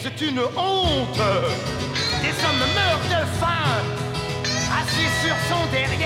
c'est une honte. Des hommes meurent de faim, assis sur son derrière.